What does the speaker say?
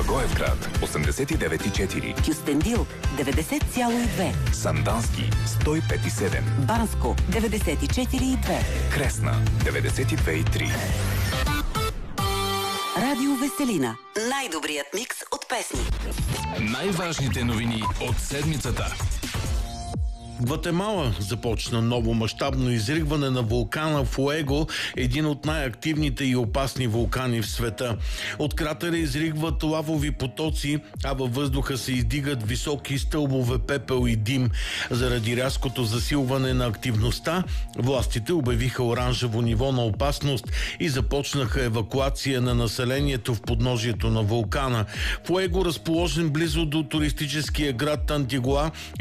Благоевград 89,4, Кюстендил 90,2, Сандански 105,7, Банско 94,2, Кресна 92,3. Радио Веселина. Най-добрият микс от песни. Най-важните новини от седмицата. Гватемала започна ново мащабно изригване на вулкана Фуего, един от най-активните и опасни вулкани в света. От кратера изригват лавови потоци, а във въздуха се издигат високи стълбове пепел и дим. Заради рязкото засилване на активността, властите обявиха оранжево ниво на опасност и започнаха евакуация на населението в подножието на вулкана. Фуего, разположен близо до туристическия град Антигуа,